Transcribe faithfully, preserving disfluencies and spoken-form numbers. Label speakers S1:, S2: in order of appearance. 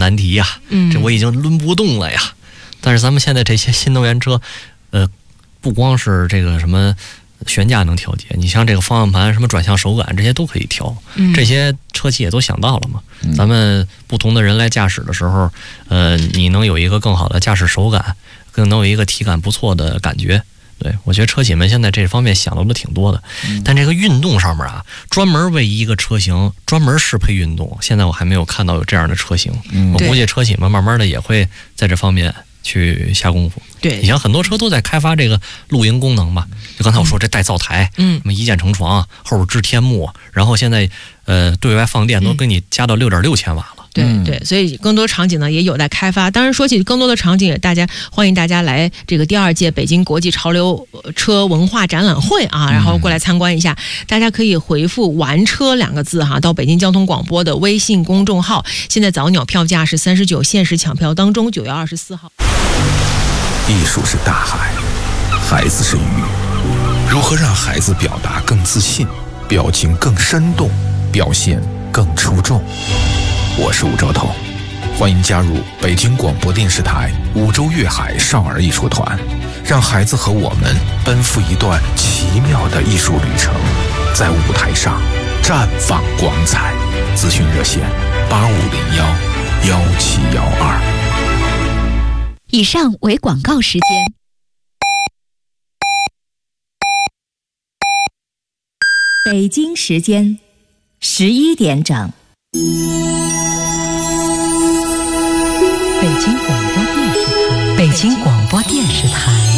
S1: 难题呀、啊，嗯，这我已经抡不动了呀。但是咱们现在这些新能源车，呃，不光是这个什么悬架能调节，你像这个方向盘、什么转向手感这些都可以调，嗯、这些车企也都想到了嘛。嗯、咱们不同的人来驾驶的时候，呃，你能有一个更好的驾驶手感，更能有一个体感不错的感觉。对，我觉得车企们现在这方面想的都挺多的，嗯、但这个运动上面啊，专门为一个车型专门适配运动，现在我还没有看到有这样的车型。嗯、我估计车企们慢慢的也会在这方面去下功夫。
S2: 对，
S1: 你像很多车都在开发这个露营功能嘛，就刚才我说这带灶台，嗯，什么一键成床，后边支天幕，然后现在呃对外放电都给你加到六点六千瓦了。
S2: 对对，所以更多场景呢也有待开发。当然，说起更多的场景，大家欢迎大家来这个第二届北京国际潮流车文化展览会啊，然后过来参观一下。嗯、大家可以回复"玩车"两个字哈，到北京交通广播的微信公众号。现在早鸟票价是三十九，限时抢票当中，九月二十四号。
S3: 艺术是大海，孩子是鱼，如何让孩子表达更自信，表情更生动，表现更出众？我是吴兆头，欢迎加入北京广播电视台五洲粤海少儿艺术团，让孩子和我们奔赴一段奇妙的艺术旅程，在舞台上绽放光彩。咨询热线八五零幺幺七幺二。
S4: 以上为广告时间。北京时间十一点整。
S5: 北京广播电视台，北京广播电视台。